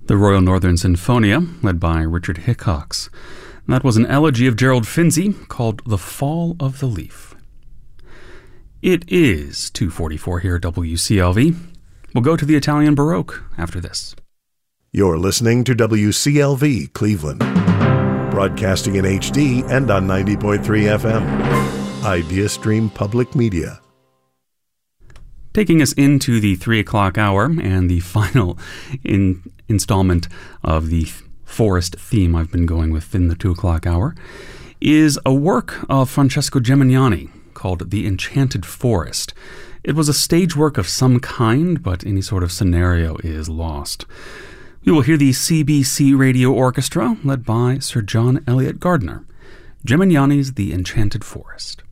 The Royal Northern Sinfonia, led by Richard Hickox. And that was an elegy of Gerald Finzi called The Fall of the Leaf. It is 2:44 here at WCLV. We'll go to the Italian Baroque after this. You're listening to WCLV Cleveland, broadcasting in HD and on 90.3 FM. IdeaStream Public Media. Taking us into the 3 o'clock hour and the final installment of the forest theme I've been going with in the 2 o'clock hour is a work of Francesco Gemignani called The Enchanted Forest. It was a stage work of some kind, but any sort of scenario is lost. We will hear the CBC Radio Orchestra, led by Sir John Eliot Gardiner. Gemignani's The Enchanted Forest.